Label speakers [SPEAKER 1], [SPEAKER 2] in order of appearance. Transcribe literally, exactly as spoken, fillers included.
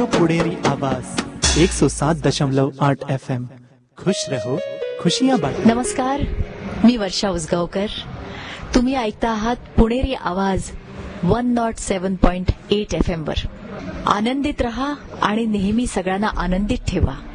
[SPEAKER 1] Radio पुणेरी आवाज एक सौ सात दशमलव आठ एफ एम. खुश रहो खुशियां बांटो.
[SPEAKER 2] नमस्कार, मी वर्षा उसगावकर. तुम्ही ऐकता आहात पुणेरी आवाज one not seven point eight F M वर. आनंदित रहा आणि नेहमी सगळ्यांना आनंदित ठेवा.